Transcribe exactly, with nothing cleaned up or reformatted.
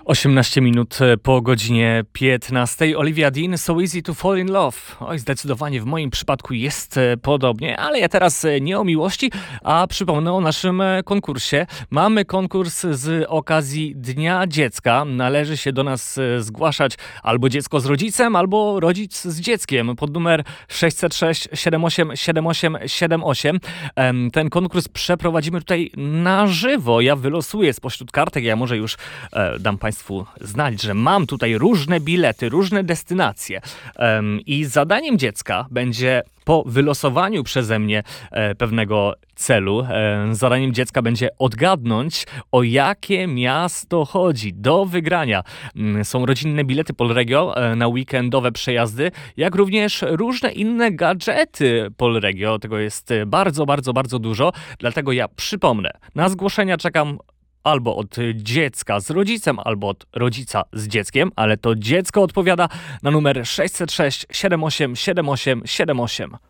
osiemnaście minut po godzinie piętnastej. Olivia Dean, So Easy to Fall in Love. Oj, zdecydowanie w moim przypadku jest podobnie, ale ja teraz nie o miłości, a przypomnę o naszym konkursie. Mamy konkurs z okazji Dnia Dziecka. Należy się do nas zgłaszać albo dziecko z rodzicem, albo rodzic z dzieckiem pod numer sześć zero sześć siedem osiem siedem osiem siedem osiem. Ten konkurs przeprowadzimy tutaj na żywo. Ja wylosuję spośród kartek, ja może już e, dam Państwu znać, że mam tutaj różne bilety, różne destynacje um, i zadaniem dziecka będzie po wylosowaniu przeze mnie e, pewnego celu, e, zadaniem dziecka będzie odgadnąć, o jakie miasto chodzi. Do wygrania mm, są rodzinne bilety Polregio e, na weekendowe przejazdy, jak również różne inne gadżety Polregio. Tego jest bardzo, bardzo, bardzo dużo, dlatego ja przypomnę, na zgłoszenia czekam albo od dziecka z rodzicem, albo od rodzica z dzieckiem, ale to dziecko odpowiada na numer sześć zero sześć siedem osiem siedem osiem siedem osiem.